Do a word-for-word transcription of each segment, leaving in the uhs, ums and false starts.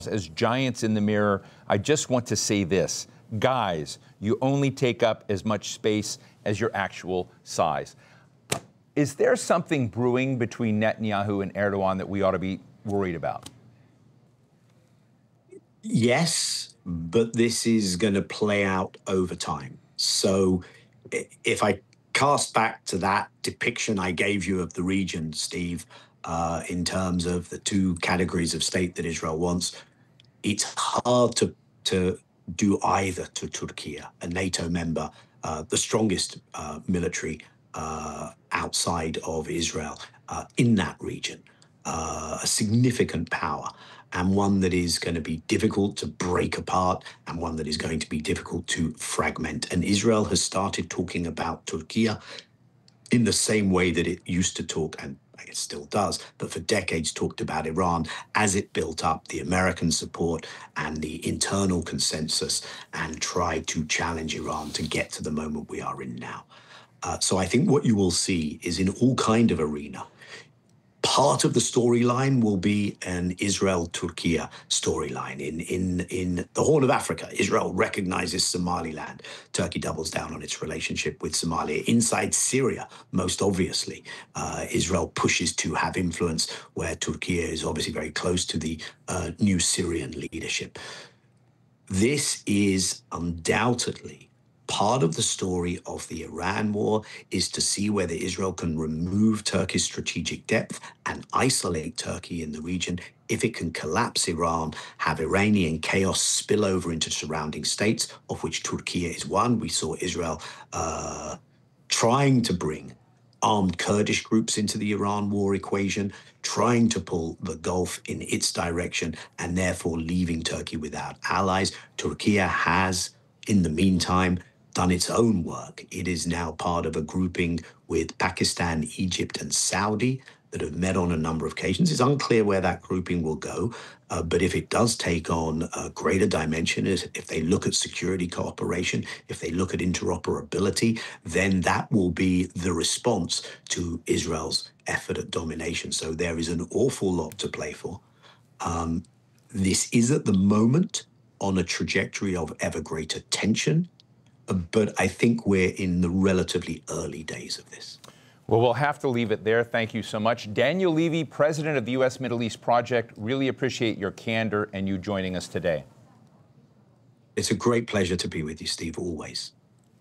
As giants in the mirror, I just want to say this. Guys, you only take up as much space as your actual size. Is there something brewing between Netanyahu and Erdogan that we ought to be worried about? Yes, but this is going to play out over time. So if I cast back to that depiction I gave you of the region, Steve, uh, in terms of the two categories of state that Israel wants, it's hard to, to do either to Turkey, a NATO member, uh, the strongest uh, military uh, outside of Israel uh, in that region, uh, a significant power, and one that is going to be difficult to break apart and one that is going to be difficult to fragment. And Israel has started talking about Turkey in the same way that it used to talk, and it still does, but for decades talked about Iran as it built up the American support and the internal consensus and tried to challenge Iran to get to the moment we are in now. Uh, so I think what you will see is in all kind of arena, part of the storyline will be an Israel-Turkey storyline. In, in, in the Horn of Africa, Israel recognizes Somaliland. Turkey doubles down on its relationship with Somalia. Inside Syria, most obviously, uh, Israel pushes to have influence where Turkey is obviously very close to the uh, new Syrian leadership. This is undoubtedly part of the story of the Iran war, is to see whether Israel can remove Turkey's strategic depth and isolate Turkey in the region. If it can collapse Iran, have Iranian chaos spill over into surrounding states, of which Turkey is one. We saw Israel uh, trying to bring armed Kurdish groups into the Iran war equation, trying to pull the Gulf in its direction, and therefore leaving Turkey without allies. Turkey has, in the meantime, done its own work. It is now part of a grouping with Pakistan, Egypt, and Saudi that have met on a number of occasions. It's unclear where that grouping will go, uh, but if it does take on a greater dimension, if they look at security cooperation, if they look at interoperability, then that will be the response to Israel's effort at domination. So there is an awful lot to play for. Um, this is at the moment on a trajectory of ever greater tension, but I think we're in the relatively early days of this. Well, we'll have to leave it there. Thank you so much. Daniel Levy, president of the U S Middle East Project, really appreciate your candor and you joining us today. It's a great pleasure to be with you, Steve, always.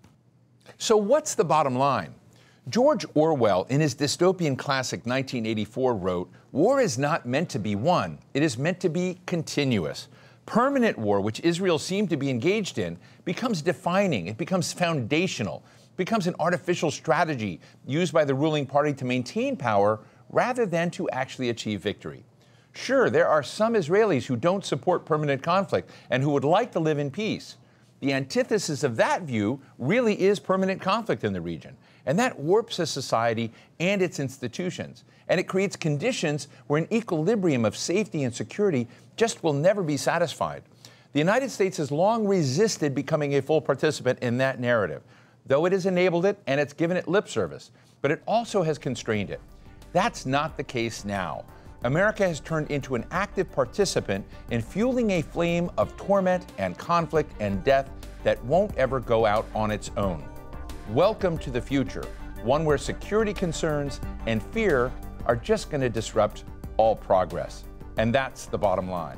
So what's the bottom line? George Orwell, in his dystopian classic nineteen eighty-four, wrote, "War is not meant to be won. It is meant to be continuous." Permanent war, which Israel seemed to be engaged in, becomes defining. It becomes foundational, becomes an artificial strategy used by the ruling party to maintain power rather than to actually achieve victory. Sure, there are some Israelis who don't support permanent conflict and who would like to live in peace. The antithesis of that view really is permanent conflict in the region, and that warps a society and its institutions. And it creates conditions where an equilibrium of safety and security just will never be satisfied. The United States has long resisted becoming a full participant in that narrative, though it has enabled it and it's given it lip service, but it also has constrained it. That's not the case now. America has turned into an active participant in fueling a flame of torment and conflict and death that won't ever go out on its own. Welcome to the future, one where security concerns and fear are just going to disrupt all progress. And that's the bottom line.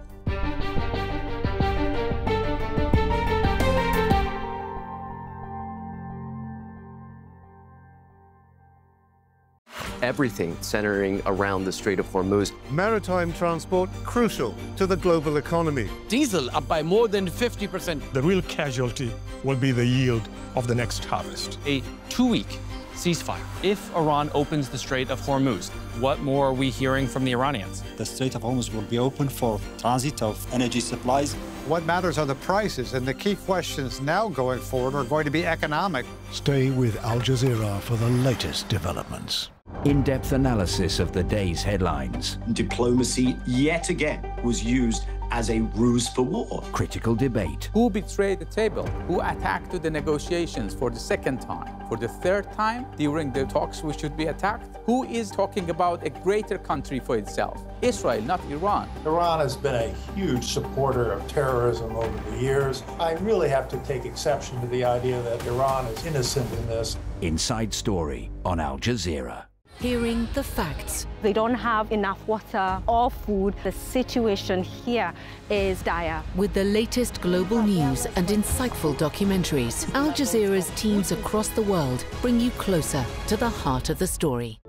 Everything centering around the Strait of Hormuz. Maritime transport crucial to the global economy. Diesel up by more than fifty percent. The real casualty will be the yield of the next harvest. A two-week ceasefire. If Iran opens the Strait of Hormuz, what more are we hearing from the Iranians? The Strait of Hormuz will be open for transit of energy supplies. What matters are the prices, and the key questions now going forward are going to be economic. Stay with Al Jazeera for the latest developments. In-depth analysis of the day's headlines. Diplomacy, yet again, was used as a ruse for war. Critical debate. Who betrayed the table? Who attacked the negotiations for the second time? For the third time during the talks we should be attacked? Who is talking about a greater country for itself? Israel, not Iran. Iran has been a huge supporter of terrorism over the years. I really have to take exception to the idea that Iran is innocent in this. Inside Story on Al Jazeera. Hearing the facts. They don't have enough water or food. The situation here is dire. With the latest global news and insightful documentaries, Al Jazeera's teams across the world bring you closer to the heart of the story.